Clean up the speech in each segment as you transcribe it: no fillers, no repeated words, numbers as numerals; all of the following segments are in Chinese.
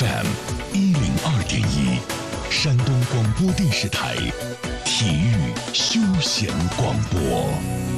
FM102.1，山东广播电视台体育休闲广播。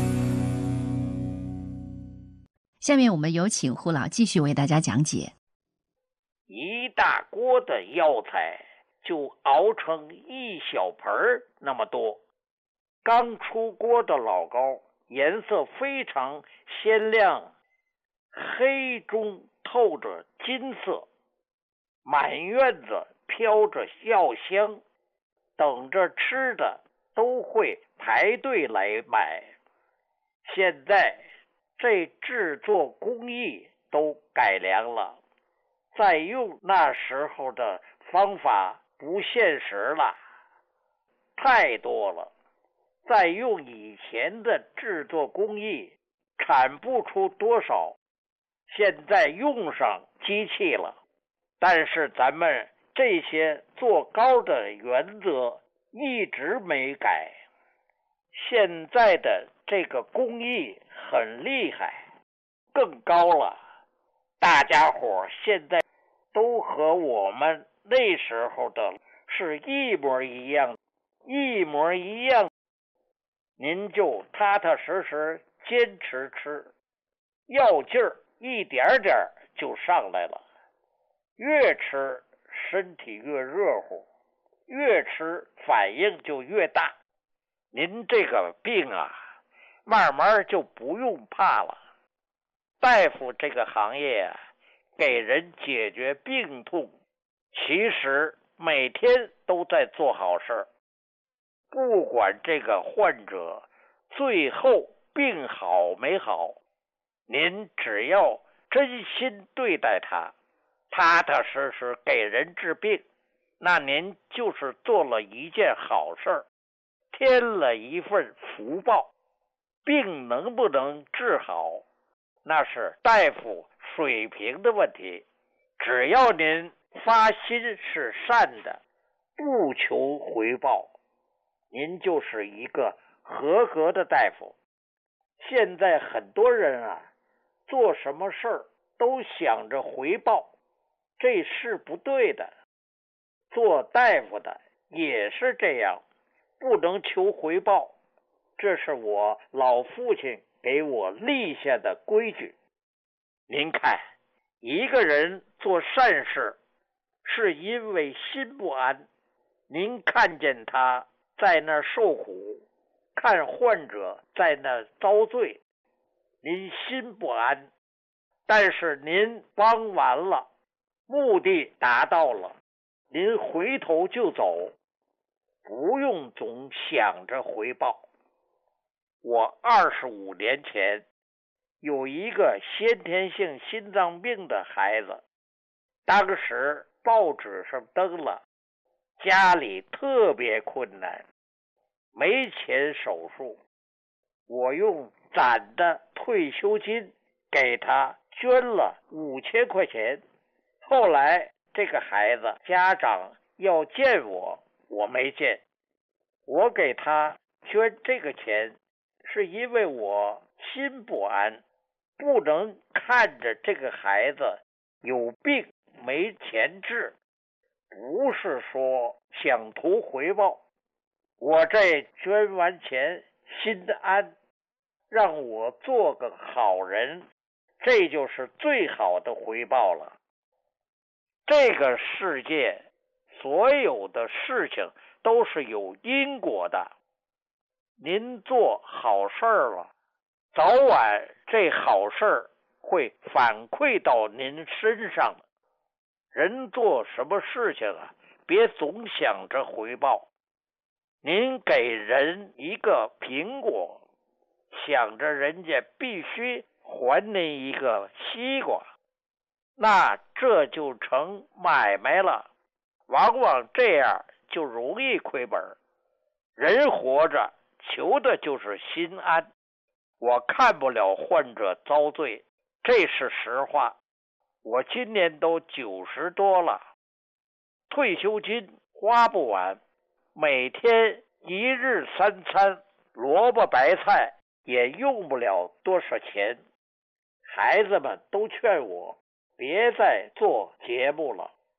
下面我们有请胡老继续为大家讲解。 一大锅的药材就熬成一小盆那么多，刚出锅的老膏颜色非常鲜亮，黑中透着金色，满院子飘着药香，等着吃的都会排队来买。现在这制作工艺都改良了，再用那时候的方法不现实了，太多了。再用以前的制作工艺产不出多少，现在用上机器了，但是咱们这些做膏的原则一直没改。现在的这个工艺很厉害，更高了，大家伙现在都和我们那时候的是一模一样，一模一样。您就踏踏实实坚持吃，药劲儿一点点就上来了，越吃身体越热乎，越吃反应就越大。您这个病啊，慢慢就不用怕了。大夫这个行业啊，给人解决病痛，其实每天都在做好事。不管这个患者最后病好没好，您只要真心对待他，踏踏实实给人治病，那您就是做了一件好事，添了一份福报。病能不能治好，那是大夫水平的问题，只要您发心是善的，不求回报，您就是一个合格的大夫。现在很多人啊，做什么事儿都想着回报，这是不对的。做大夫的也是这样，不能求回报，这是我老父亲给我立下的规矩。您看，一个人做善事，是因为心不安。您看见他在那受苦，看患者在那遭罪，您心不安，但是您帮完了，目的达到了，您回头就走，不用总想着回报。我25年前有一个先天性心脏病的孩子，当时报纸上登了，家里特别困难，没钱手术，我用攒的退休金给他捐了5000块钱。后来这个孩子家长要见我，我没见。我给他捐这个钱，是因为我心不安，不能看着这个孩子有病没钱治，不是说想图回报。我这捐完钱心安，让我做个好人，这就是最好的回报了。这个世界所有的事情都是有因果的，您做好事了，早晚这好事会反馈到您身上的。人做什么事情啊，别总想着回报。您给人一个苹果，想着人家必须还您一个西瓜，那这就成买卖了，往往这样就容易亏本。人活着求的就是心安，我看不了患者遭罪，这是实话。我今年都90多了，退休金花不完，每天一日3餐，萝卜白菜也用不了多少钱。孩子们都劝我别再做节目了，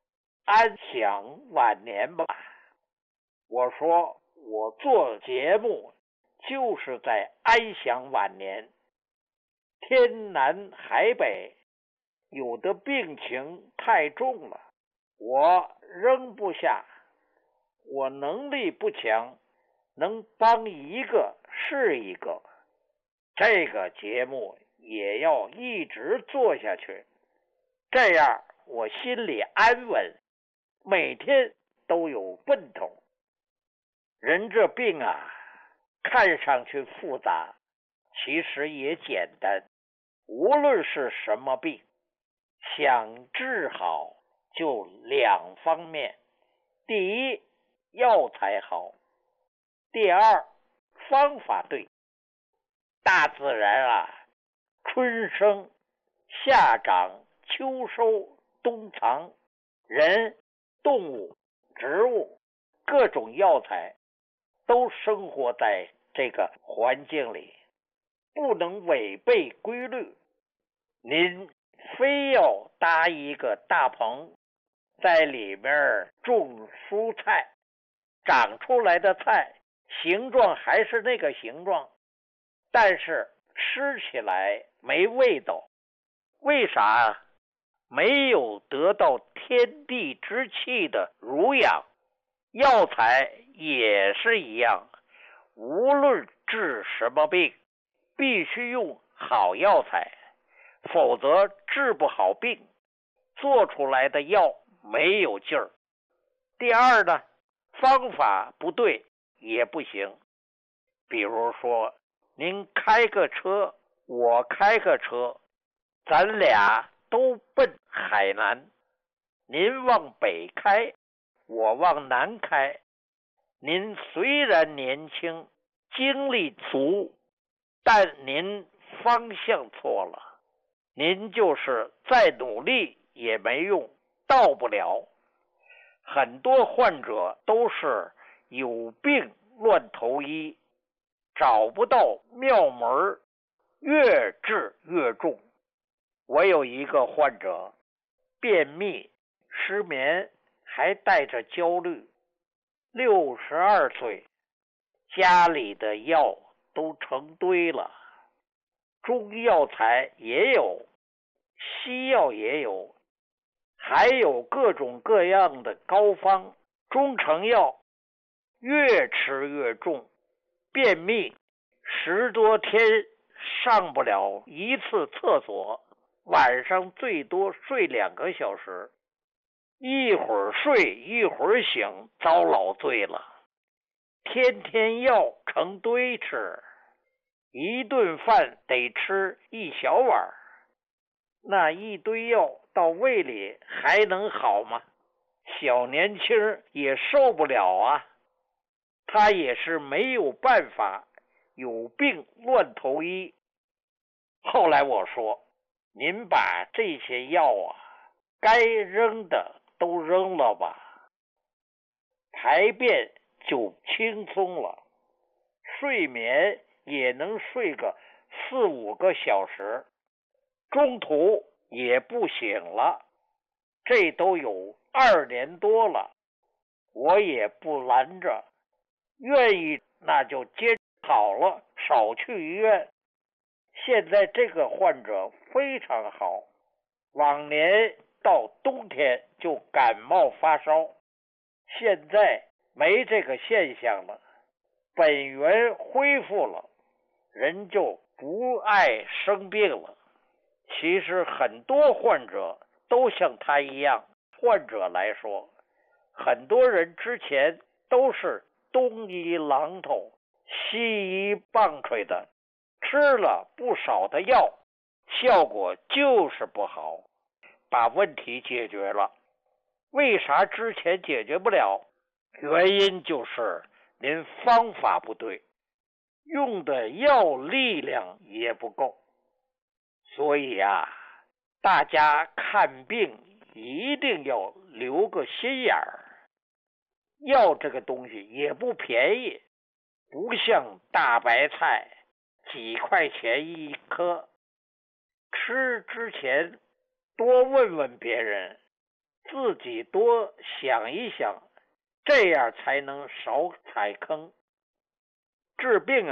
安享晚年吧。我说我做节目就是在安享晚年。天南海北，有的病情太重了，我扔不下，我能力不强，能帮一个是一个。这个节目也要一直做下去，这样我心里安稳，每天都有奔头。人这病啊，看上去复杂，其实也简单。无论是什么病，想治好就两方面：第一，药材好；第二，方法对。大自然啊，春生、夏长、秋收、冬藏，人、动物、植物，各种药材都生活在这个环境里，不能违背规律。您非要搭一个大棚，在里面种蔬菜，长出来的菜形状还是那个形状，但是吃起来没味道。为啥？没有得到天地之气的濡养。药材也是一样，无论治什么病，必须用好药材，否则治不好病，做出来的药没有劲儿。第二呢，方法不对也不行。比如说，您开个车，我开个车，咱俩都奔海南，您往北开，我往南开。您虽然年轻，精力足，但您方向错了，您就是再努力也没用，到不了。很多患者都是有病乱投医，找不到妙门，越治越重。我有一个患者，便秘、失眠，还带着焦虑，62岁，家里的药都成堆了，中药材也有，西药也有，还有各种各样的膏方、中成药，越吃越重，便秘10多天上不了一次厕所，晚上最多睡2个小时，一会儿睡一会儿醒，遭老罪了。天天药成堆吃，一顿饭得吃1小碗，那一堆药到胃里还能好吗？小年轻也受不了啊。他也是没有办法，有病乱投医。后来我说，您把这些药啊，该扔的都扔了吧，排便就轻松了，睡眠也能睡个4、5个小时，中途也不醒了。这都有2年多了，我也不拦着，愿意那就接好了，少去医院。现在这个患者非常好，往年到冬天就感冒发烧，现在没这个现象了，本源恢复了，人就不爱生病了。其实很多患者都像他一样，患者来说，很多人之前都是东医榔头西医棒槌的，吃了不少的药，效果就是不好，把问题解决了。为啥之前解决不了？原因就是您方法不对，用的药力量也不够。所以啊，大家看病一定要留个心眼儿。药这个东西也不便宜，不像大白菜几块钱一颗。吃之前多问问别人， 自己多想一想，这样才能少踩坑。治病